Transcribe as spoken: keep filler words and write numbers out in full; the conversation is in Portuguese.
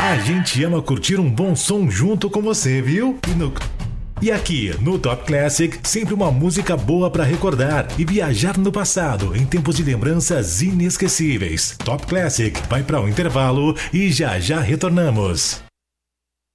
A gente ama curtir um bom som junto com você, viu? E, no... e aqui, no Top Classic, sempre uma música boa para recordar e viajar no passado em tempos de lembranças inesquecíveis. Top Classic vai para um intervalo e já já retornamos.